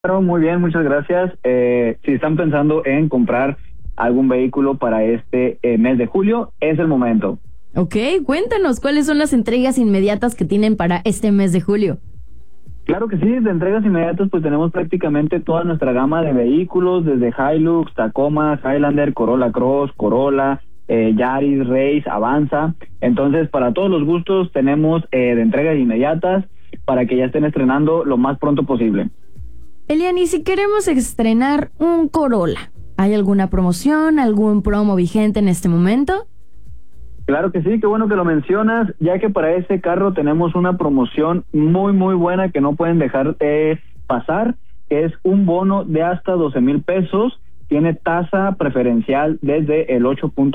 Claro, muy bien, muchas gracias. Si están pensando en comprar algún vehículo para este mes de julio, es el momento. Ok, cuéntanos, ¿cuáles son las entregas inmediatas que tienen para este mes de julio? Claro que sí, de entregas inmediatas pues tenemos prácticamente toda nuestra gama de vehículos, desde Hilux, Tacoma, Highlander, Corolla Cross, Corolla, Yaris, Race, Avanza. Entonces, para todos los gustos tenemos de entregas inmediatas para que ya estén estrenando lo más pronto posible. Elian, y si queremos estrenar un Corolla, ¿hay alguna promoción, algún promo vigente en este momento? Claro que sí, qué bueno que lo mencionas, ya que para este carro tenemos una promoción muy buena que no pueden dejar pasar, que es un bono de hasta 12,000 pesos, tiene tasa preferencial desde el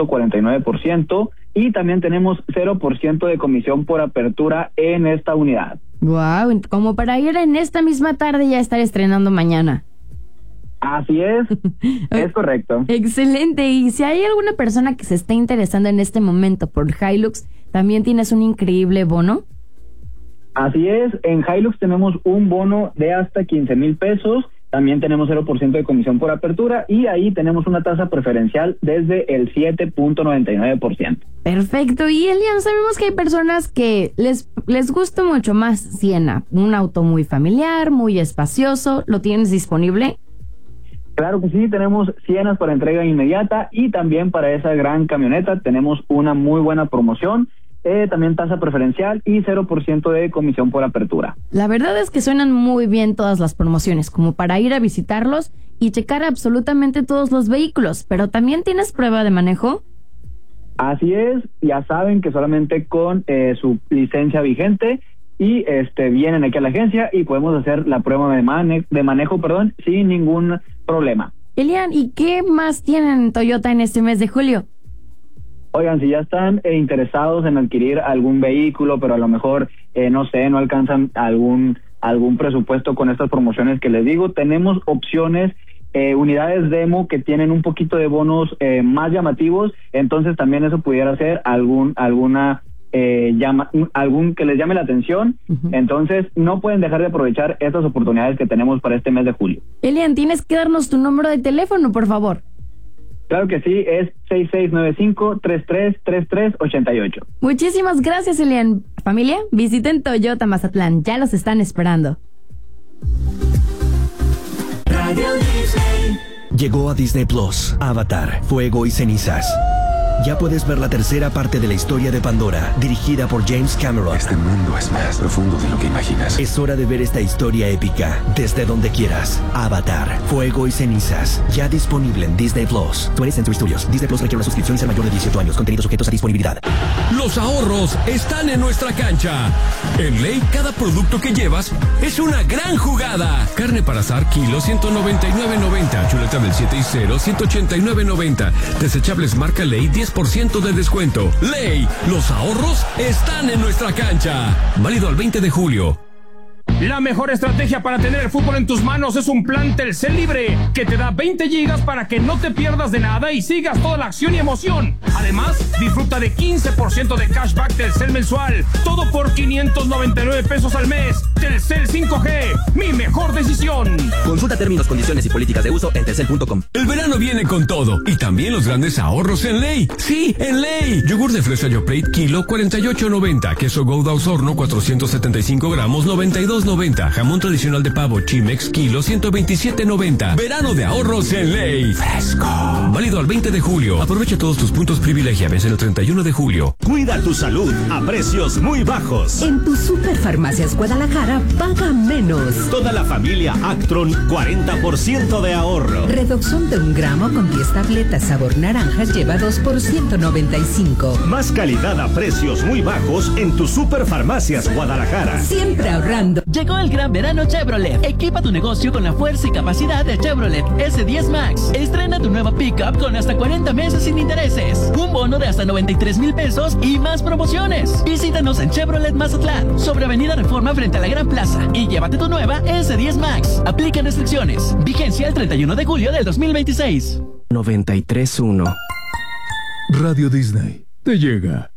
8.49% y también tenemos 0% de comisión por apertura en esta unidad. Wow, como para ir en esta misma tarde y ya estar estrenando mañana. Así es correcto. Excelente, y si hay alguna persona que se esté interesando en este momento por Hilux, ¿también tienes un increíble bono? Así es, en Hilux tenemos un bono de hasta 15,000 pesos, también tenemos 0% de comisión por apertura y ahí tenemos una tasa preferencial desde el 7.99%. Perfecto, y Elian, sabemos que hay personas que les gusta mucho más Siena, un auto muy familiar, muy espacioso, ¿lo tienes disponible? Claro que sí, tenemos Sienas para entrega inmediata y también para esa gran camioneta tenemos una muy buena promoción, también tasa preferencial y 0% de comisión por apertura. La verdad es que suenan muy bien todas las promociones, como para ir a visitarlos y checar absolutamente todos los vehículos, pero ¿también tienes prueba de manejo? Así es, ya saben que solamente con su licencia vigente y vienen aquí a la agencia y podemos hacer la prueba de manejo, sin ningún problema. Elian, ¿y qué más tienen Toyota en este mes de julio? Oigan, si ya están interesados en adquirir algún vehículo, pero a lo mejor, no alcanzan algún presupuesto con estas promociones que les digo, tenemos opciones, unidades demo que tienen un poquito de bonos más llamativos, entonces también eso pudiera ser algún que les llame la atención. Uh-huh. Entonces no pueden dejar de aprovechar estas oportunidades que tenemos para este mes de julio. Elian, tienes que darnos tu número de teléfono, por favor. Claro que sí, es 6695-333388. Muchísimas gracias, Elian. Familia, visiten Toyota Mazatlán, ya los están esperando. Radio Disney. Llegó a Disney Plus, Avatar, Fuego y Cenizas. Ya puedes ver la tercera parte de la historia de Pandora, dirigida por James Cameron. Este mundo es más profundo de lo que imaginas. Es hora de ver esta historia épica desde donde quieras. Avatar, Fuego y Cenizas, ya disponible en Disney Plus. 20th Century Studios. Disney Plus requiere una suscripción y ser mayor de 18 años. Contenidos sujetos a disponibilidad. Los ahorros están en nuestra cancha. En Ley, cada producto que llevas es una gran jugada. Carne para asar, kilo, 199.90. Chuleta del 7 y 0, 189.90. Desechables marca Ley, 10% de descuento. Ley, los ahorros están en nuestra cancha. Válido al 20 de julio. La mejor estrategia para tener el fútbol en tus manos es un plan Telcel Libre que te da 20 gigas para que no te pierdas de nada y sigas toda la acción y emoción. Además, disfruta de 15% de cashback Telcel mensual. Todo por 599 pesos al mes. Telcel 5G, mi mejor decisión. Consulta términos, condiciones y políticas de uso en telcel.com. El verano viene con todo y también los grandes ahorros en Ley. Sí, en Ley. Yogur de fresa Yoplait, kilo, 48.90. Queso Gouda Osorno, 475 gramos, 92.90. Jamón tradicional de pavo Chimex, kilo, 127.90. Verano de ahorros en Ley. Fresco. Válido al 20 de julio. Aprovecha todos tus puntos privilegia. Vence el 31 de julio. Cuida tu salud a precios muy bajos. En tu Superfarmacias Guadalajara, paga menos. Toda la familia Actron, 40% de ahorro. Redoxón de 1 gramo con 10 tabletas sabor naranja lleva 2 por 195. Más calidad a precios muy bajos en tu Superfarmacias Guadalajara. Siempre ahorrando. Llegó el gran verano Chevrolet. Equipa tu negocio con la fuerza y capacidad de Chevrolet S10 Max. Estrena tu nueva pickup con hasta 40 meses sin intereses. Un bono de hasta 93,000 pesos y más promociones. Visítanos en Chevrolet Mazatlán, sobre Avenida Reforma frente a la Gran Plaza, y llévate tu nueva S10 Max. Aplican restricciones. Vigencia el 31 de julio del 2026. 93.1 Radio Disney te llega.